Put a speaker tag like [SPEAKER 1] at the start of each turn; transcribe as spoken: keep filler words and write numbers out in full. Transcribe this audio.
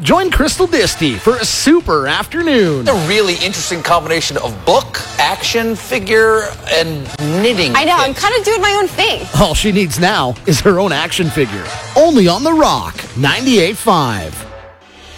[SPEAKER 1] Join Crystal Disty for a super afternoon.
[SPEAKER 2] A really interesting combination of book, action figure, and knitting.
[SPEAKER 3] I know,
[SPEAKER 2] kit.
[SPEAKER 3] I'm kind of doing my own thing.
[SPEAKER 1] All she needs now is her own action figure. Only on The Rock, ninety-eight point five.